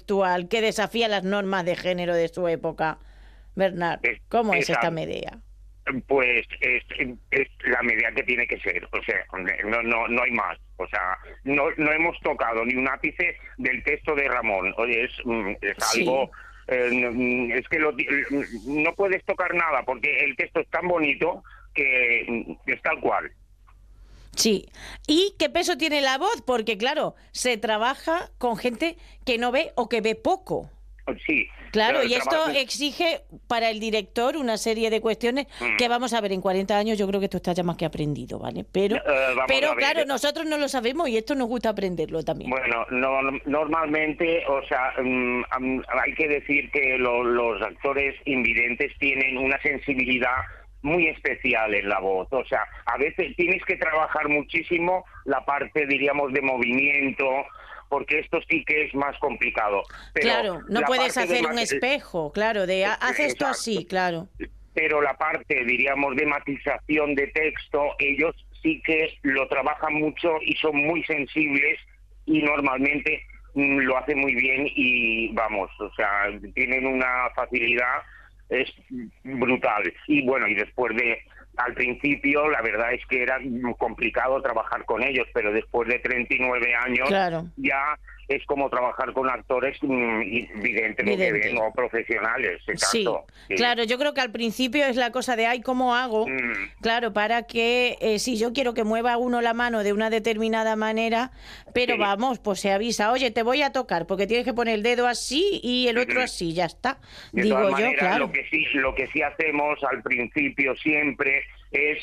actual que desafía las normas de género de su época. Bernard, ¿cómo es esta Medea? Pues es la Medea que tiene que ser, o sea, no hay más, o sea, no hemos tocado ni un ápice del texto de Ramón. Oye, es algo, es que no puedes tocar nada porque el texto es tan bonito que es tal cual. Sí. ¿Y qué peso tiene la voz? Porque claro, se trabaja con gente que no ve o que ve poco. Sí. Claro, y esto exige para el director una serie de cuestiones que vamos a ver en 40 años. Yo creo que esto está ya más que aprendido, ¿vale? Pero claro, nosotros no lo sabemos y esto nos gusta aprenderlo también. Bueno, normalmente, o sea, hay que decir que los actores invidentes tienen una sensibilidad muy especial en la voz. O sea, a veces tienes que trabajar muchísimo la parte, diríamos, de movimiento, porque esto sí que es más complicado. Pero claro, no puedes hacer un espejo, claro, de haz esto así, claro. Pero la parte, diríamos, de matización de texto, ellos sí que lo trabajan mucho y son muy sensibles y normalmente lo hacen muy bien y vamos, o sea, tienen una facilidad es brutal. Y bueno, y después al principio la verdad es que era complicado trabajar con ellos, pero después de 39 años ya es como trabajar con actores evidentemente no profesionales. Exacto. Sí, claro, yo creo que al principio es la cosa de ay, ¿cómo hago? Claro, para que si yo quiero que mueva uno la mano de una determinada manera, pero vamos, pues se avisa, oye, te voy a tocar, porque tienes que poner el dedo así y el otro así, ya está. De todas maneras, claro. Lo que sí hacemos al principio siempre es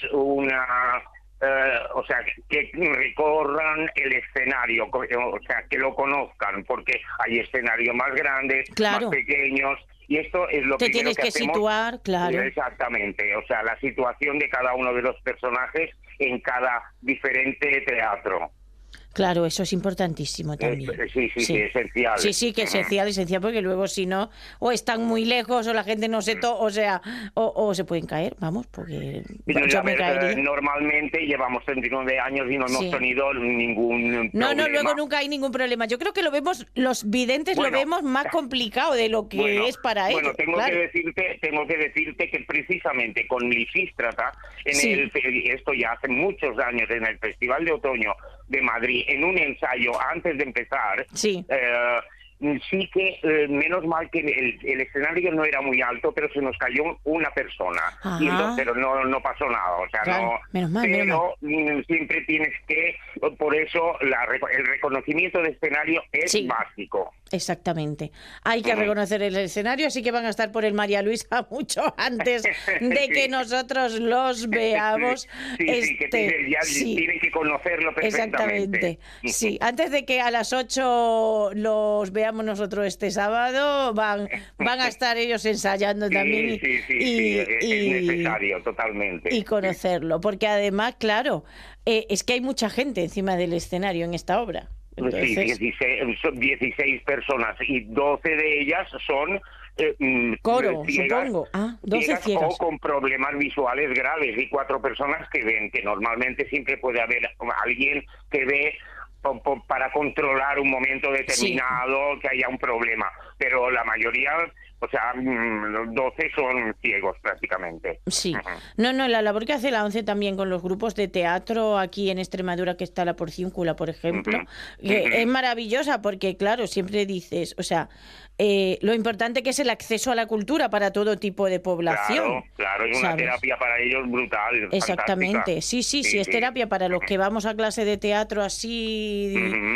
o sea, que recorran el escenario, o sea, que lo conozcan, porque hay escenarios más grandes, más pequeños, y esto es lo que tienes que situar, claro. Exactamente, o sea, la situación de cada uno de los personajes en cada diferente teatro. Claro, eso es importantísimo también. Sí, esencial. Sí, que esencial, porque luego si no, o están muy lejos, o la gente no se o sea, o se pueden caer, vamos, porque yo me caería. Normalmente llevamos 39 años y no hemos tenido ningún problema. No, luego nunca hay ningún problema. Yo creo que lo vemos, los videntes lo vemos más complicado de lo que es para ellos. Bueno, tengo que decirte que precisamente con Lisístrata, esto ya hace muchos años, en el Festival de Otoño de Madrid, en un ensayo antes de empezar, sí que menos mal que el escenario no era muy alto, pero se nos cayó una persona. Y entonces, pero no pasó nada, o sea, menos mal. Siempre tienes que, por eso el reconocimiento de escenario es básico. Exactamente. Hay que reconocer el escenario, así que van a estar por el María Luisa mucho antes de que nosotros los veamos. Tienen que conocerlo perfectamente. Exactamente. Sí, antes de que a las 8 los veamos nosotros este sábado, van a estar ellos ensayando también. Es necesario, totalmente. Y conocerlo, porque además, claro, es que hay mucha gente encima del escenario en esta obra. Entonces, son 16 personas y 12 de ellas son coro, ciegas, supongo. 12 ciegas. O con problemas visuales graves, y 4 personas que ven, que normalmente siempre puede haber alguien que ve para controlar un momento determinado, que haya un problema, pero la mayoría, o sea, 12 son ciegos prácticamente. Sí. No, la labor que hace la ONCE también con los grupos de teatro aquí en Extremadura, que está la Porciúncula, por ejemplo, es maravillosa porque, claro, siempre dices, o sea, lo importante que es el acceso a la cultura para todo tipo de población. Claro, es una terapia para ellos brutal. Exactamente, sí, es terapia para los que vamos a clase de teatro así,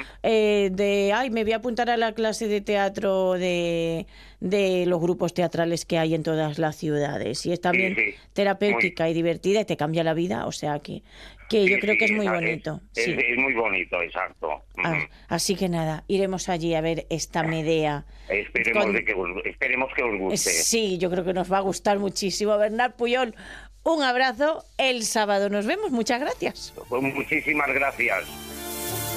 me voy a apuntar a la clase de teatro de los grupos teatrales que hay en todas las ciudades, y es también terapéutica y divertida y te cambia la vida, o sea que yo creo que es muy bonito. Es muy bonito, exacto. Así que nada, iremos allí a ver esta Medea. Esperemos que os guste. Sí, yo creo que nos va a gustar muchísimo. Bernard Pujol, un abrazo. El sábado nos vemos. Muchas gracias. Pues muchísimas gracias.